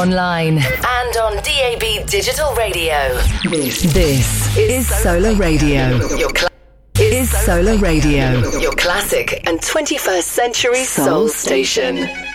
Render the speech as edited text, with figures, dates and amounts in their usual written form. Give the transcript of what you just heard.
online, and on DAB Digital Radio. This is Solar Radio. Solar Radio, your classic and 21st century soul station.